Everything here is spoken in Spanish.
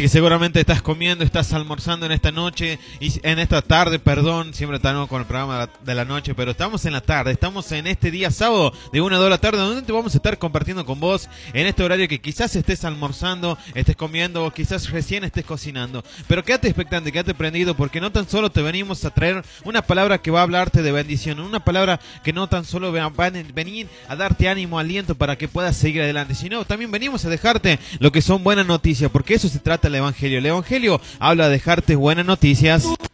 Así que seguramente estás comiendo, estás almorzando en esta noche, y en esta tarde, perdón, siempre estamos con el programa de la noche, pero estamos en la tarde, estamos en este día sábado de 1 a 2 de la tarde, donde te vamos a estar compartiendo con vos en este horario que quizás estés almorzando, estés comiendo o quizás recién estés cocinando. Pero quédate expectante, quédate prendido, porque no tan solo te venimos a traer una palabra que va a hablarte de bendición, una palabra que no tan solo va a venir a darte ánimo, aliento para que puedas seguir adelante, sino también venimos a dejarte lo que son buenas noticias, porque eso se trata el Evangelio. El Evangelio habla de dejarte buenas noticias.